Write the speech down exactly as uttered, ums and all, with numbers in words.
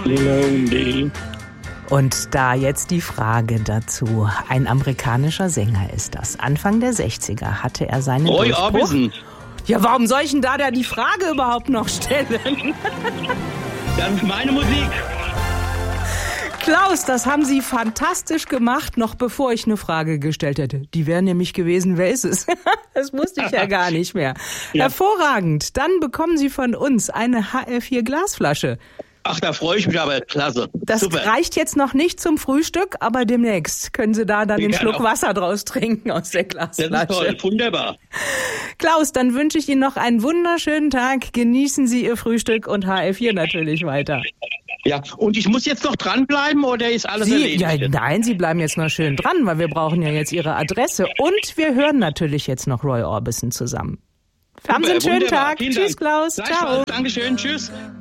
Und da jetzt die Frage dazu. Ein amerikanischer Sänger ist das. Anfang der sechziger hatte er seinen Roy Durchbruch. Orbison. Ja, warum soll ich denn da, da die Frage überhaupt noch stellen? Das ist meine Musik. Klaus, das haben Sie fantastisch gemacht, noch bevor ich eine Frage gestellt hätte. Die wäre nämlich gewesen, wer ist es? Das wusste ich ja gar nicht mehr. Ja. Hervorragend. Dann bekommen Sie von uns eine H R vier Glasflasche. Ach, da freue ich mich aber. Klasse. Das Super. reicht jetzt noch nicht zum Frühstück, aber demnächst können Sie da dann Ich den kann Schluck auch. Wasser draus trinken aus der Glasflasche. Das ist toll. Wunderbar. Klaus, dann wünsche ich Ihnen noch einen wunderschönen Tag. Genießen Sie Ihr Frühstück und H R vier natürlich weiter. Ja, und ich muss jetzt noch dranbleiben oder ist alles Sie, erledigt? ja, nein, Sie bleiben jetzt noch schön dran, weil wir brauchen ja jetzt Ihre Adresse. Und wir hören natürlich jetzt noch Roy Orbison zusammen. Haben Sie einen schönen Wunderbar. Tag. Vielen Tschüss, Dank. Klaus. Ciao. Dankeschön. Tschüss.